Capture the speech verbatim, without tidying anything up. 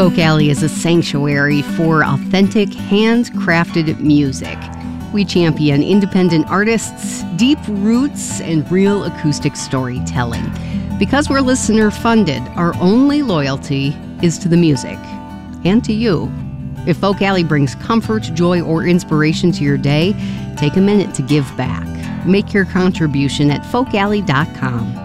Folk Alley is a sanctuary for authentic, handcrafted music. We champion independent artists, deep roots, and real acoustic storytelling. Because we're listener-funded, our only loyalty is to the music and to you. If Folk Alley brings comfort, joy, or inspiration to your day, take a minute to give back. Make your contribution at folk alley dot com.